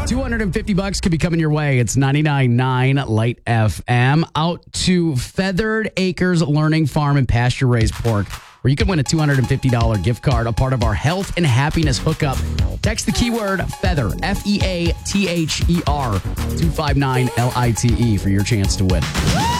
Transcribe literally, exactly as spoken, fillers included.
two hundred fifty bucks could be coming your way. It's ninety-nine point nine Light F M. Out to Feathered Acres Learning Farm and Pasture Raised Pork, where you can win a two hundred fifty dollars gift card, a part of our health and happiness hookup. Text the keyword feather, F E A T H E R, two five nine L I T E for your chance to win.